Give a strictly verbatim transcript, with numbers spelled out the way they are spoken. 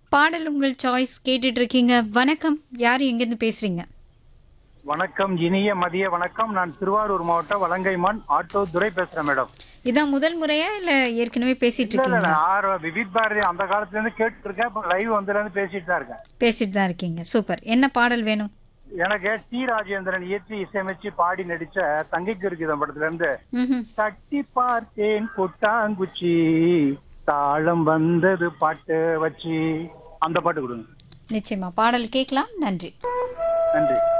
பாடல் உங்கள் சாய்ஸ் கேட்டுட்டு இருக்கீங்க. வணக்கம். யார் எங்கேருந்து பேசுறீங்க? வணக்கம், இனிய மதிய வணக்கம். நான் திருவாரூர் மாவட்டம் வலங்கைமான் ஆட்டோ துரை பேசுறேன் மேடம். இதான் முதல் முறையா இல்ல ஏற்கனவே பேசிட்டு இல்ல இல்ல இருக்கீங்களா? நான் ஆர் விவித் பாரதி அந்த காலத்துல இருந்து கேட்டு இருக்கேன். இப்ப லைவ் வந்ததுல இருந்து பேசிட்டு தான் இருக்கேன். பேசிட்டு தான் இருக்கீங்க. சூப்பர். என்ன பாடல் வேணும்? எனக்கு டி ராஜேந்திரன் இயற்றி இசையமைச்சு பாடி நடிச்ச தங்கைக்கு இருக்குது படத்துல இருந்து ம்ஹும். தட்டி பார்த்தேன் கொட்டாங்குச்சி தாளம் வந்தது பாட்டு வச்சு அந்த பாட்டு கொடுங்க. நிச்சயமா பாடல் கேட்கலாம். நன்றி. நன்றி.